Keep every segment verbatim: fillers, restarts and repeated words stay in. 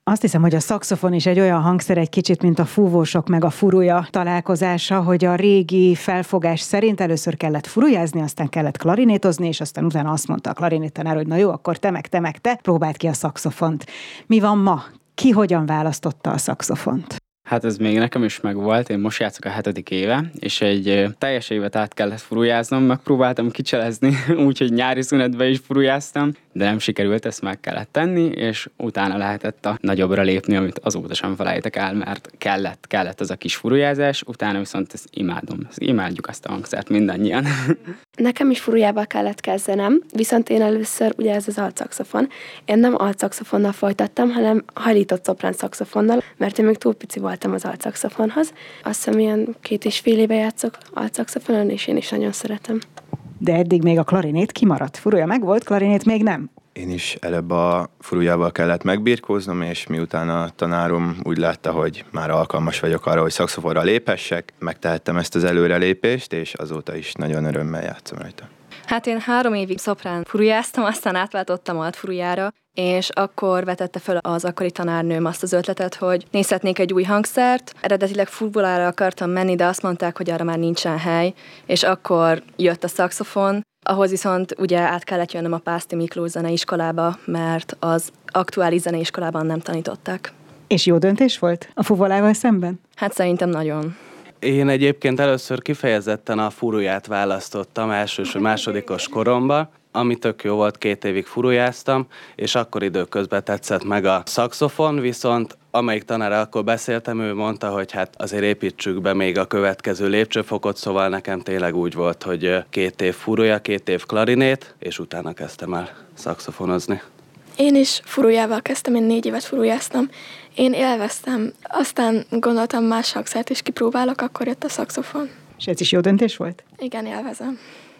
Azt hiszem, hogy a szaxofon is egy olyan hangszer, egy kicsit, mint a fúvósok meg a furúja találkozása, hogy a régi felfogás szerint először kellett furujázni, aztán kellett klarinétozni, és aztán utána azt mondta a klarinéttanár, hogy na jó, akkor te meg te meg te, próbáld ki a szaxofont. Mi van ma? Ki hogyan választotta a szaxofont? Hát ez még nekem is megvolt, én most játszok a hetedik éve, és egy teljes évet át kellett furujáznom, megpróbáltam kicselezni, úgyhogy nyári szünetben is furujáztam, de nem sikerült, ezt meg kellett tenni, és utána lehetett a nagyobbra lépni, amit azóta sem felejtek el, mert kellett, kellett az a kis furujázás, utána viszont ezt imádom, ezt imádjuk azt a hangszert mindannyian. Nekem is furujával kellett kezdenem, viszont én először, ugye ez az altszaxofon, én nem altszaxofonnal folytattam, hanem hajlított szoprán szaxofonnal, mert én még túl pici voltam az altszaxofonhoz. Azt hiszem, ilyen két és fél éve játszok altszaxofonon, és én is nagyon szeretem. De eddig még a klarinét kimaradt. Furuja meg volt, klarinét még nem. Én is előbb a furujával kellett megbirkóznom, és miután a tanárom úgy látta, hogy már alkalmas vagyok arra, hogy szaxofonra léphessek, megtehettem ezt az előrelépést, és azóta is nagyon örömmel játszom rajta. Hát én három évig szoprán furujáztam, aztán átváltottam altfurujára, és akkor vetette föl az akkori tanárnőm azt az ötletet, hogy nézhetnék egy új hangszert. Eredetileg fuvolára akartam menni, de azt mondták, hogy arra már nincsen hely, és akkor jött a szaxofon. Ahhoz viszont ugye át kellett jönnöm a Pászti Miklós zeneiskolába, mert az aktuális zeneiskolában nem tanították. És jó döntés volt a fuvolával szemben? Hát szerintem nagyon. Én egyébként először kifejezetten a furuját választottam elsős vagy másodikos koromban, ami tök jó volt, két évig furujáztam, és akkor időközben tetszett meg a szaxofon, viszont amelyik tanára akkor beszéltem, ő mondta, hogy hát azért építsük be még a következő lépcsőfokot, szóval nekem tényleg úgy volt, hogy két év furuja, két év klarinét, és utána kezdtem el szaxofonozni. Én is furujával kezdtem, én négy évet furujáztam. Én élveztem, aztán gondoltam más hangszert is kipróbálok, akkor jött a szaxofon. És ez is jó döntés volt? Igen, élvezem.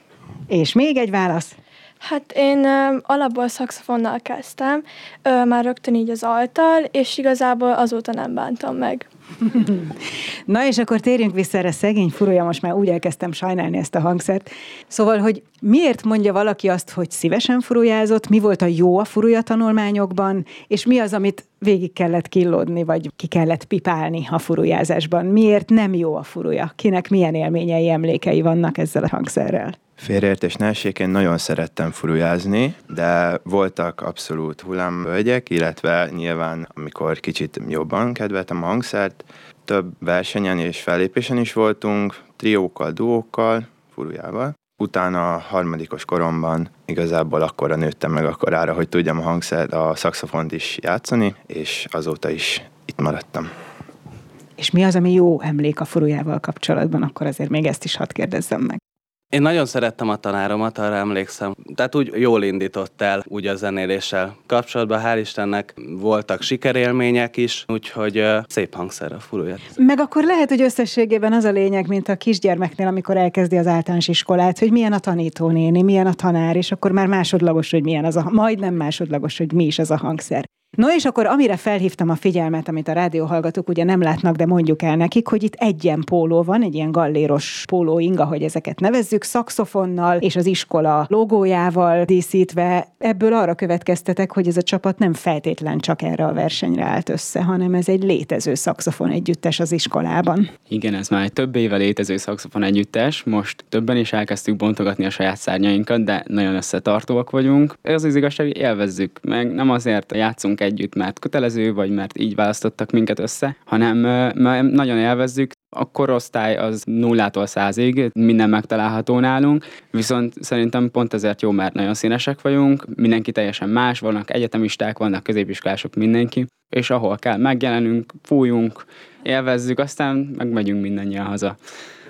És még egy válasz? Hát én ö, alapból szaxofonnal kezdtem, ö, már rögtön így az alttal, és igazából azóta nem bántam meg. Na és akkor térjünk vissza erre, szegény furuja, most már úgy elkezdtem sajnálni ezt a hangszert. Szóval, hogy miért mondja valaki azt, hogy szívesen furujázott, mi volt a jó a furuja tanulmányokban, és mi az, amit végig kellett killódni, vagy ki kellett pipálni a furujázásban? Miért nem jó a furuja? Kinek milyen élményei, emlékei vannak ezzel a hangszerrel? Félreértés ne essék, én nagyon szerettem furujázni, de voltak abszolút hullámvölgyek, illetve nyilván, amikor kicsit jobban kedveltem a hangszert, több versenyen és fellépésen is voltunk, triókkal, duókkal, furujával. Utána a harmadikos koromban igazából akkora nőttem meg akkorára, hogy tudjam a hangszert, a szaxofont is játszani, és azóta is itt maradtam. És mi az, ami jó emlék a furujával kapcsolatban? Akkor azért még ezt is hadd kérdezzem meg. Én nagyon szerettem a tanáromat, arra emlékszem. Tehát úgy jól indított el úgy a zenéléssel kapcsolatban. Hál' Istennek voltak sikerélmények is, úgyhogy uh, szép hangszer a furuját. Meg akkor lehet, hogy összességében az a lényeg, mint a kisgyermeknél, amikor elkezdi az általános iskolát, hogy milyen a tanítónéni, milyen a tanár, és akkor már másodlagos, hogy milyen az a, majdnem másodlagos, hogy mi is az a hangszer. No és akkor amire felhívtam a figyelmet, amit a rádióhallgatók ugye nem látnak, de mondjuk el nekik, hogy itt egy ilyen póló van, egy ilyen galléros pólóing, ahogy ezeket nevezzük, szaxofonnal és az iskola logójával díszítve. Ebből arra következtetek, hogy ez a csapat nem feltétlen csak erre a versenyre állt össze, hanem ez egy létező szaxofon együttes az iskolában. Igen, ez már egy több éve létező szaxofon együttes, most többen is elkezdtük bontogatni a saját szárnyainkat, de nagyon összetartóak vagyunk. Ez az igazság, hogy élvezzük, meg nem azért játszunk együtt, mert kötelező, vagy mert így választottak minket össze, hanem mert nagyon élvezzük. A korosztály az nullától százig, minden megtalálható nálunk, viszont szerintem pont ezért jó, mert nagyon színesek vagyunk, mindenki teljesen más, vannak egyetemisták, vannak középiskolások, mindenki, és ahol kell, megjelenünk, fújunk, élvezzük, aztán megmegyünk mindannyian haza.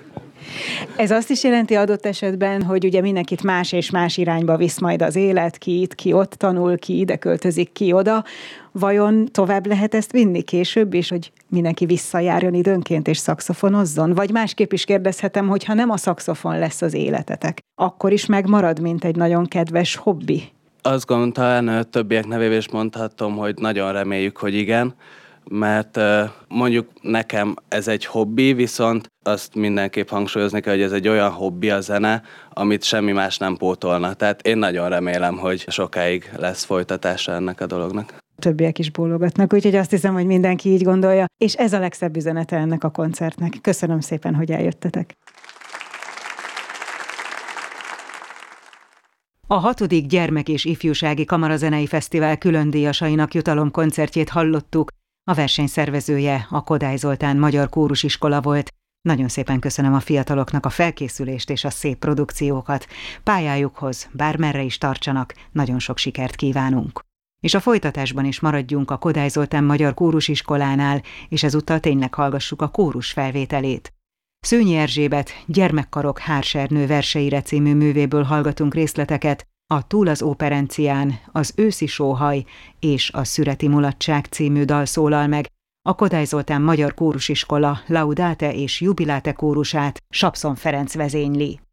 Ez azt is jelenti adott esetben, hogy ugye mindenkit más és más irányba visz majd az élet, ki itt, ki ott tanul, ki ide költözik, ki oda. Vajon tovább lehet ezt vinni később is, hogy mindenki visszajárjon időnként és szaxofonozzon? Vagy másképp is kérdezhetem, hogy ha nem a szaxofon lesz az életetek, akkor is megmarad, mint egy nagyon kedves hobbi? Azt gondolom, többiek nevével is mondhatom, hogy nagyon reméljük, hogy igen, mert mondjuk nekem ez egy hobbi, viszont azt mindenképp hangsúlyozni kell, hogy ez egy olyan hobbi a zene, amit semmi más nem pótolna. Tehát én nagyon remélem, hogy sokáig lesz folytatása ennek a dolognak. többiek is bólogatnak, úgyhogy azt hiszem, hogy mindenki így gondolja, és ez a legszebb üzenete ennek a koncertnek. Köszönöm szépen, hogy eljöttetek. A hatodik Gyermek- és Ifjúsági Kamarazenei Fesztivál különdíjasainak jutalomkoncertjét hallottuk. A verseny szervezője a Kodály Zoltán Magyar Kórusiskola volt. Nagyon szépen köszönöm a fiataloknak a felkészülést és a szép produkciókat. Pályájukhoz bármerre is tartsanak, nagyon sok sikert kívánunk. És a folytatásban is maradjunk a Kodály Zoltán Magyar Kórusiskolánál, és ezúttal tényleg hallgassuk a kórus felvételét. Szőnyi Erzsébet Gyermekkarok Hársernő verseire című művéből hallgatunk részleteket, a Túl az óperencián, az Őszi sóhaj és a Szüreti mulatság című dal szólal meg, a Kodály Zoltán Magyar Kórusiskola Laudate és Jubilate kórusát Sapszon Ferenc vezényli.